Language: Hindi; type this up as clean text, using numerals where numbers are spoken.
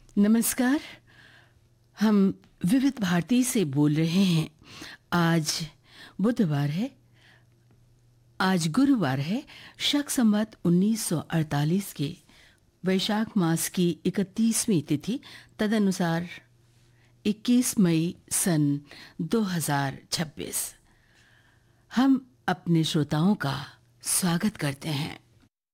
नमस्कार। हम विविध भारती से बोल रहे हैं। आज बुधवार है, आज गुरुवार है। शक संवत 1948 के वैशाख मास की 31वीं तिथि, तदनुसार 21 मई सन 2026। हम अपने श्रोताओं का स्वागत करते हैं।